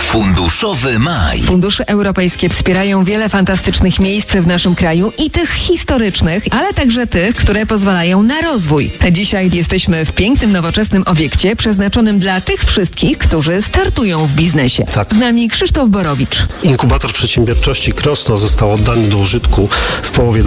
Funduszowy maj. Fundusze europejskie wspierają wiele fantastycznych miejsc w naszym kraju i tych historycznych, ale także tych, które pozwalają na rozwój. Dzisiaj jesteśmy w pięknym, nowoczesnym obiekcie przeznaczonym dla tych wszystkich, którzy startują w biznesie. Tak. Z nami Krzysztof Borowicz. Inkubator przedsiębiorczości Krosno został oddany do użytku w połowie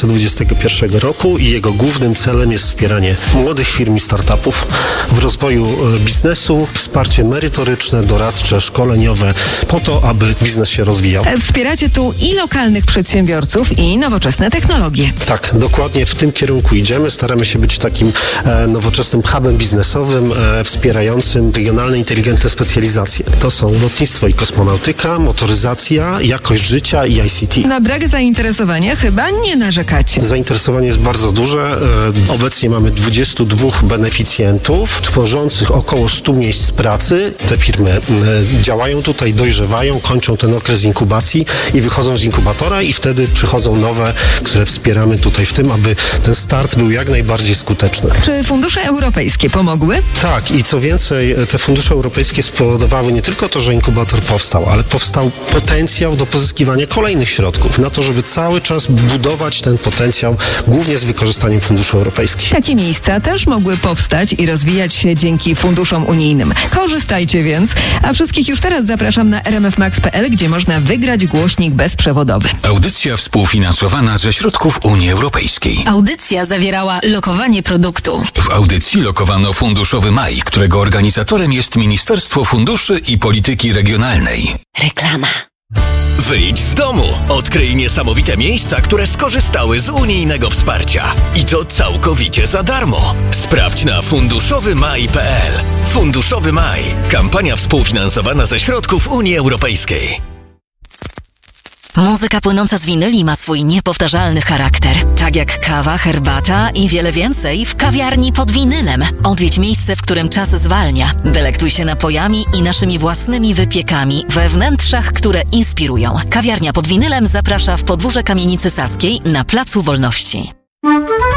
2021 roku i jego głównym celem jest wspieranie młodych firm i startupów w rozwoju biznesu, wsparcie merytoryczne, doradcze, szkoleniowe po to, aby biznes się rozwijał. Wspieracie tu i lokalnych przedsiębiorców, i nowoczesne technologie. Tak, dokładnie w tym kierunku idziemy. Staramy się być takim nowoczesnym hubem biznesowym wspierającym regionalne inteligentne specjalizacje. To są lotnictwo i kosmonautyka, motoryzacja, jakość życia i ICT. Na brak zainteresowania chyba nie narzekacie. Zainteresowanie jest bardzo duże. Obecnie mamy 22 beneficjentów tworzących około 100 miejsc pracy. Te firmy działają tutaj, dojrzewają, kończą ten okres inkubacji i wychodzą z inkubatora i wtedy przychodzą nowe, które wspieramy tutaj w tym, aby ten start był jak najbardziej skuteczny. Czy fundusze europejskie pomogły? Tak, i co więcej, te fundusze europejskie spowodowały nie tylko to, że inkubator powstał, ale powstał potencjał do pozyskiwania kolejnych środków na to, żeby cały czas budować ten potencjał, głównie z wykorzystaniem funduszy europejskich. Takie miejsca też mogły powstać i rozwijać się dzięki funduszom unijnym. Korzystajcie więc, a wszystkich już teraz zapraszam na rmfmax.pl, gdzie można wygrać głośnik bezprzewodowy. Audycja współfinansowana ze środków Unii Europejskiej. Audycja zawierała lokowanie produktu. W audycji lokowano Funduszowy Maj, którego organizatorem jest Ministerstwo Funduszy i Polityki Regionalnej. Reklama. Wyjdź z domu. Odkryj niesamowite miejsca, które skorzystały z unijnego wsparcia. I to całkowicie za darmo. Sprawdź na funduszowymaj.pl. Funduszowy Maj. Kampania współfinansowana ze środków Unii Europejskiej. Muzyka płynąca z winyli ma swój niepowtarzalny charakter. Tak jak kawa, herbata i wiele więcej w kawiarni pod winylem. Odwiedź miejsce, w którym czas zwalnia. Delektuj się napojami i naszymi własnymi wypiekami we wnętrzach, które inspirują. Kawiarnia pod winylem zaprasza w podwórze Kamienicy Saskiej na Placu Wolności.